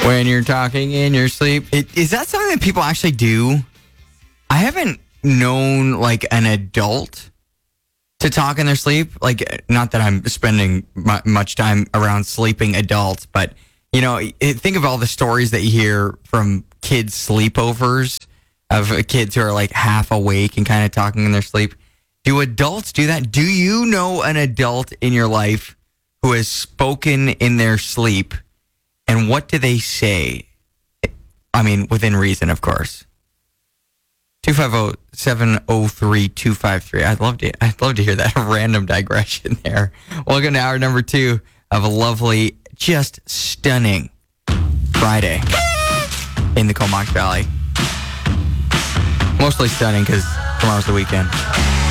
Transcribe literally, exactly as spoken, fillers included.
When you're talking in your sleep. It, is that something that people actually do? I haven't known like an adult to talk in their sleep. Like, not that I'm spending mu- much time around sleeping adults, but, you know, it, think of all the stories that you hear from kids' sleepovers of kids who are like half awake and kind of talking in their sleep. Do adults do that? Do you know an adult in your life who has spoken in their sleep? And what do they say? I mean, within reason, of course. two five zero, seven zero three, two five three. I'd love to I'd love to hear that random digression there. Welcome to hour number two of a lovely, just stunning Friday in the Comox Valley. Mostly stunning because tomorrow's the weekend.